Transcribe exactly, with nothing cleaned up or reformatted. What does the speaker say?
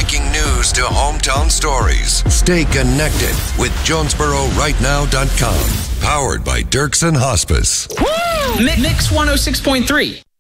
breaking news to hometown stories. Stay connected with Jonesboro Right Now dot com. Powered by Dirksen Hospice. Mix one oh six point three.